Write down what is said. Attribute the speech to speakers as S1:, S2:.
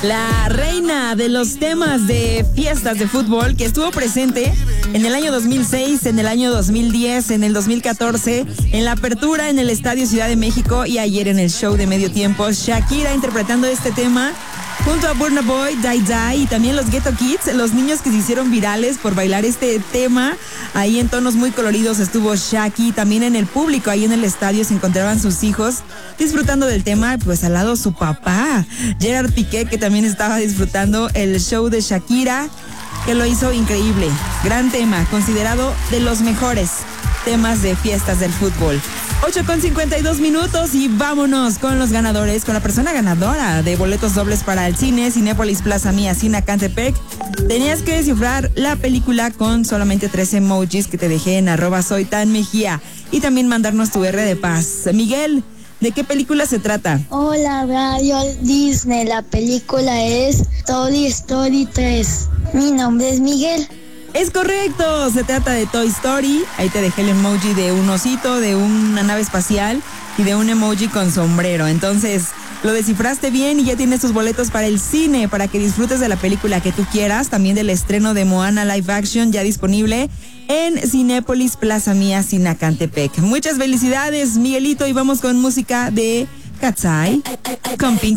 S1: La reina de los temas de fiestas de fútbol que estuvo presente en el año 2006, en el año 2010, en el 2014, en la apertura en el Estadio Ciudad de México y ayer en el show de medio tiempo. Shakira interpretando este tema junto a Burna Boy, Dai Dai y también los Ghetto Kids, los niños que se hicieron virales por bailar este tema. Ahí en tonos muy coloridos estuvo Shaki. También en el público, ahí en el estadio, se encontraban sus hijos disfrutando del tema, pues al lado su papá, Gerard Piqué, que también estaba disfrutando el show de Shakira, que lo hizo increíble. Gran tema, considerado de los mejores temas de fiestas del fútbol. 8:52 y vámonos con los ganadores, con la persona ganadora de boletos dobles para el cine Cinépolis Plaza Mía Cinacantepec. Tenías que descifrar la película con solamente 3 emojis que te dejé en @soytanmejía y también mandarnos tu R de paz. Miguel, ¿de qué película se trata?
S2: Hola, Radio Disney. La película es Toy Story 3. Mi nombre es Miguel.
S1: Es correcto, se trata de Toy Story. Ahí te dejé el emoji de un osito, de una nave espacial y de un emoji con sombrero. Entonces, lo descifraste bien y ya tienes tus boletos para el cine, para que disfrutes de la película que tú quieras. También del estreno de Moana Live Action, ya disponible en Cinépolis Plaza Mía Cinacantepec. Muchas felicidades, Miguelito, y vamos con música de Katsai con Pink.